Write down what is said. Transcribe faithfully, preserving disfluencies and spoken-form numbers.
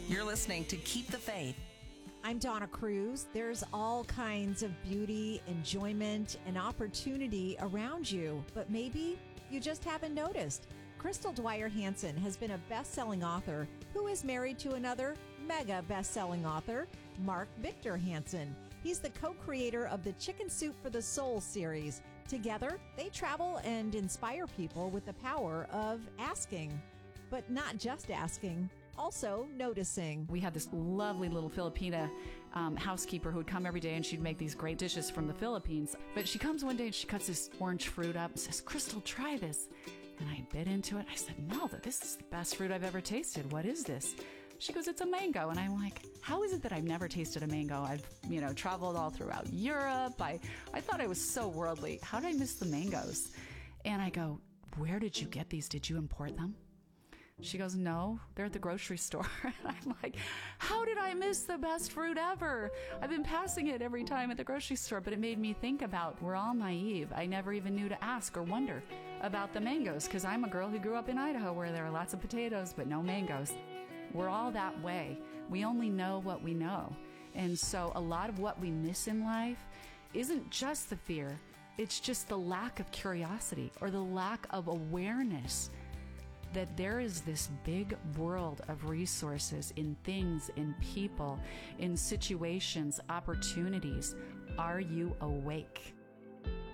You're listening to Keep the Faith. I'm Donna Cruz. There's all kinds of beauty, enjoyment, and opportunity around you, but maybe you just haven't noticed. Crystal Dwyer Hansen has been a best-selling author who is married to another mega best-selling author, Mark Victor Hansen. He's the co-creator of the Chicken Soup for the Soul series. Together, they travel and inspire people with the power of asking, but not just asking, also noticing. We had this lovely little Filipina um, housekeeper who would come every day, and she'd make these great dishes from the Philippines. But she comes one day and she cuts this orange fruit up and says, "Crystal, try this." And I bit into it. I said, "No, this is the best fruit I've ever tasted. What is this?" She goes, "It's a mango." And I'm like, how is it that I've never tasted a mango? I've, you know, traveled all throughout Europe. I, I thought I was so worldly. How did I miss the mangoes? And I go, "Where did you get these? Did you import them?" She goes, "No, they're at the grocery store." And I'm like, how did I miss the best fruit ever? I've been passing it every time at the grocery store, but it made me think about, we're all naive. I never even knew to ask or wonder about the mangoes, because I'm a girl who grew up in Idaho where there are lots of potatoes, but no mangoes. We're all that way. We only know what we know. And so a lot of what we miss in life isn't just the fear. It's just the lack of curiosity or the lack of awareness that there is this big world of resources in things, in people, in situations, opportunities. Are you awake?